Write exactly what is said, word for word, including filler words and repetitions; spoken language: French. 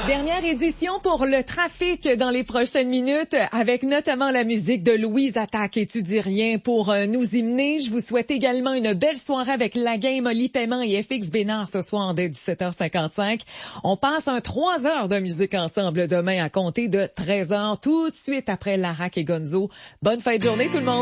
Dernière édition pour le trafic dans les prochaines minutes, avec notamment la musique de Louise Attaque et Tu dis rien pour euh, nous hymner. Je vous souhaite également une belle soirée avec la game Oli Paiement et F X Bénard ce soir dès dix-sept heures cinquante-cinq. On passe un trois heures de musique ensemble demain à compter de treize heures, tout de suite après Larac et Gonzo. Bonne fin de journée tout le monde!